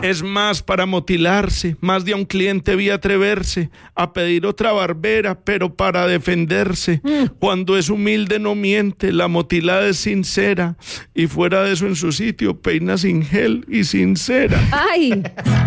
Es más, para motilarse, más de a un cliente vi atreverse a pedir otra barbera, pero para defenderse. Cuando es humilde no miente, la motilada es sincera. Y fuera de eso en su sitio, peina sin gel y sin cera. ¡Ay!